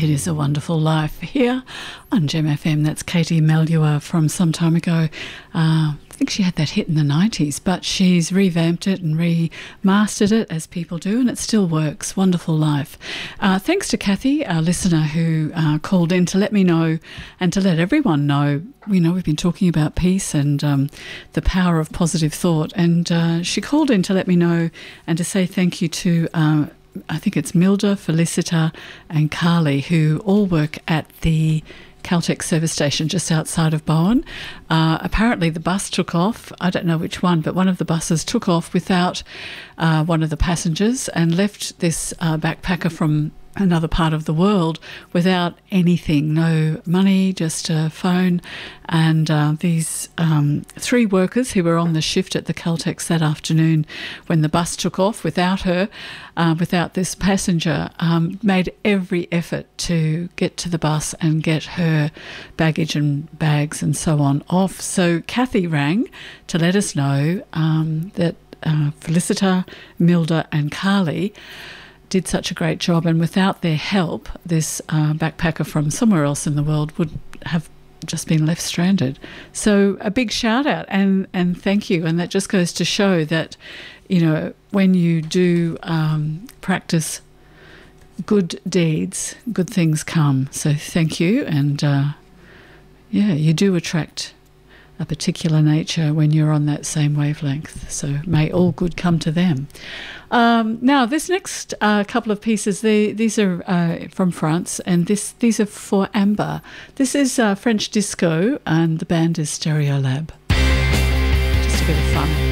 It is a wonderful life here on Gem FM. That's Katie Melua from some time ago. I think she had that hit in the 90s, but she's revamped it and remastered it, as people do, and it still works. Wonderful life. Thanks to Kathy, our listener, who called in to let me know and to let everyone know. You know, we've been talking about peace and the power of positive thought, and she called in to let me know and to say thank you to I think it's Milda, Felicita and Carly, who all work at the Caltex service station just outside of Bowen. Apparently the bus took off. I don't know which one, but one of the buses took off without one of the passengers and left this backpacker from another part of the world without anything, no money, just a phone. And these three workers who were on the shift at the Caltex that afternoon when the bus took off without her, without this passenger, made every effort to get to the bus and get her baggage and bags and so on off. So Kathy rang to let us know that Felicita, Milda and Carly did such a great job, and without their help, this backpacker from somewhere else in the world would have just been left stranded. So a big shout out and thank you. And that just goes to show that, you know, when you do practice good deeds, good things come. So thank you. And you do attract a particular nature when you're on that same wavelength. So may all good come to them. Now, this next couple of pieces, these are from France, and these are for Amber. This is French disco, and the band is Stereolab. Just a bit of fun.